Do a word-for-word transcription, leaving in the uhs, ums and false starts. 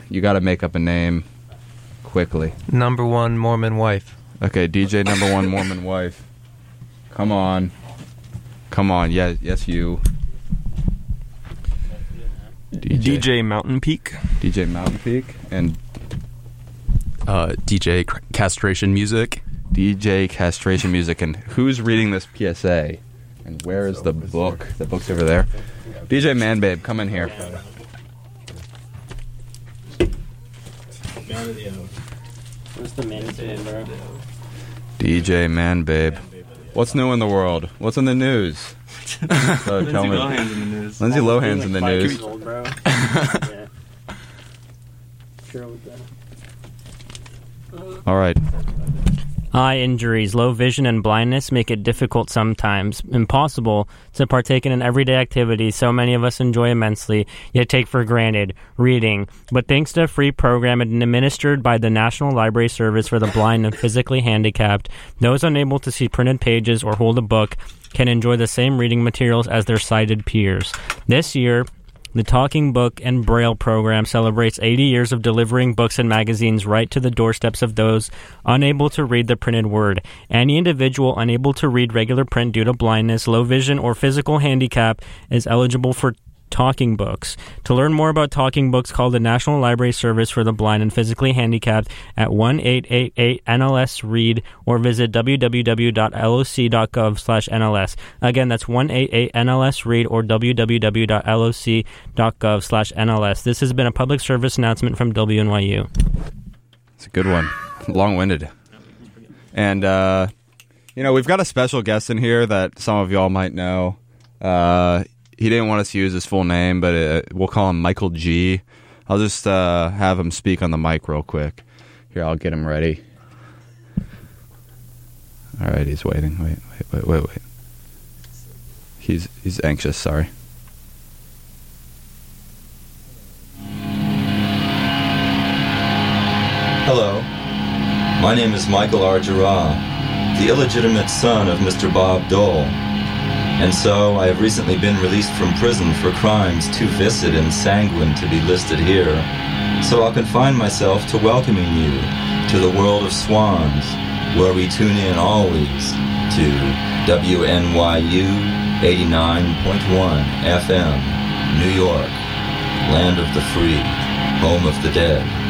You got to make up a name quickly. Number one Mormon wife. Okay, D J number one Mormon wife. Come on. Come on. Yes, yes, you. D J. D J Mountain Peak. D J Mountain Peak. And uh, D J Castration Music. D J Castration Music. And who's reading this P S A? And where is the book? The book's over there. D J Man Babe, come in here. What's the management number? D J Man Babe. What's new in the world? What's in the news? So Lindsay tell me. Lohan's in the news. Lindsay Lohan's like in the five news. years old, bro. Yeah. Sure with that. All right. Eye injuries, low vision, and blindness make it difficult sometimes, impossible, to partake in an everyday activity so many of us enjoy immensely, yet take for granted, reading. But thanks to a free program administered by the National Library Service for the Blind and Physically Handicapped, those unable to see printed pages or hold a book can enjoy the same reading materials as their sighted peers. This year, the Talking Book and Braille program celebrates eighty years of delivering books and magazines right to the doorsteps of those unable to read the printed word. Any individual unable to read regular print due to blindness, low vision, or physical handicap is eligible for Talking Books. To learn more about Talking Books, call the National Library Service for the Blind and Physically Handicapped at one eight eight eight N L S read or visit w w w dot l o c dot gov slash N L S. Again, that's one eight eight N L S read or w w w dot l o c dot gov slash N L S. This has been a public service announcement from W N Y U. It's a good one. Long-winded. And, uh, you know, we've got a special guest in here that some of y'all might know. Uh... He didn't want us to use his full name, but it, we'll call him Michael G. I'll just uh, have him speak on the mic real quick. Here, I'll get him ready. All right, he's waiting. Wait, wait, wait, wait, wait. He's he's anxious. Sorry. Hello. My name is Michael R. Jarrah, the illegitimate son of Mister Bob Dole. And so I have recently been released from prison for crimes too viscid and sanguine to be listed here. So I'll confine myself to welcoming you to the world of swans, where we tune in always to W N Y U eighty-nine point one F M, New York, land of the free, home of the dead.